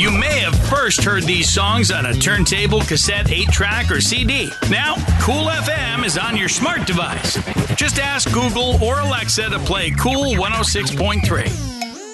You may have first heard these songs on a turntable, cassette, 8-track, or CD. Now, Cool FM is on your smart device. Just ask Google or Alexa to play Cool 106.3.